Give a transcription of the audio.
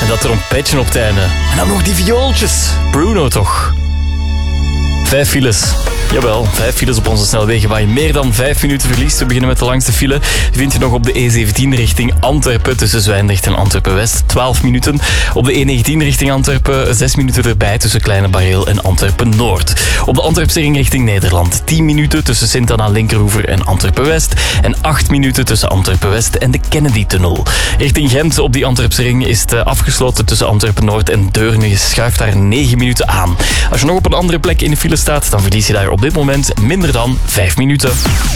En dat trompetje op het einde. En dan nog die viooltjes. Bruno toch. 5 files. Jawel, 5 files op onze snelwegen waar je meer dan 5 minuten verliest. We beginnen met de langste file. Die vind je nog op de E17 richting Antwerpen tussen Zwijndrecht en Antwerpen-West. 12 minuten. Op de E19 richting Antwerpen 6 minuten erbij tussen Kleine Bareel en Antwerpen-Noord. Op de Antwerpse ring richting Nederland 10 minuten tussen Sint-Anna-Linkeroever en Antwerpen-West. En 8 minuten tussen Antwerpen-West en de Kennedy-tunnel. Richting Gent op die Antwerpse ring is het afgesloten tussen Antwerpen-Noord en Deurne. Je schuift daar 9 minuten aan. Als je nog op een andere plek in de file staat, dan verlies je daar op dit moment minder dan 5 minuten.